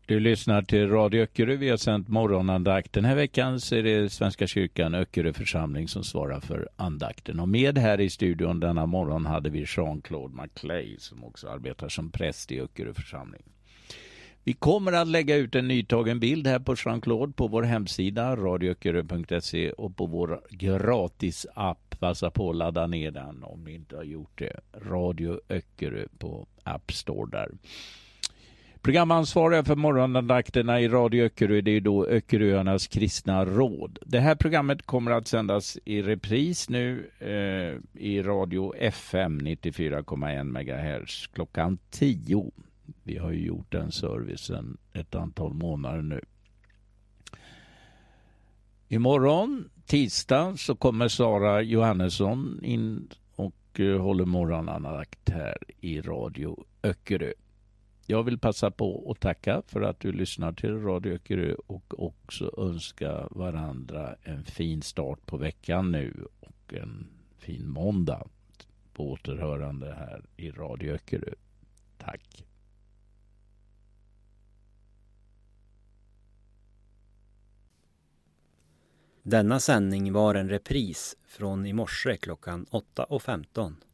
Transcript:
Du lyssnar till Radio Öckerö. Vi har sänt morgonandakt. Den här veckan så är det Svenska kyrkan Öckerö församling som svarar för andakten. Och med här i studion denna morgon hade vi Jean-Claude Maclay som också arbetar som präst i Öckerö församling. Vi kommer att lägga ut en nytagen bild här på Jean-Claude på vår hemsida radioöckerö.se och på vår gratis app. Passa på att ladda ner den om ni inte har gjort det. Radio Öckerö på App Store där. Programansvariga för morgonandakterna i Radio Öckerö, det är då Öckeröarnas kristna råd. Det här programmet kommer att sändas i repris nu i Radio FM 94,1 MHz klockan 10. Vi har ju gjort den servicen ett antal månader nu. Imorgon, tisdag, så kommer Sara Johannesson in och håller morgonandakt här i Radio Öckerö. Jag vill passa på att tacka för att du lyssnar till Radio Öckerö och också önska varandra en fin start på veckan nu och en fin måndag på återhörande här i Radio Öckerö. Tack. Denna sändning var en repris från i morse klockan 8:15.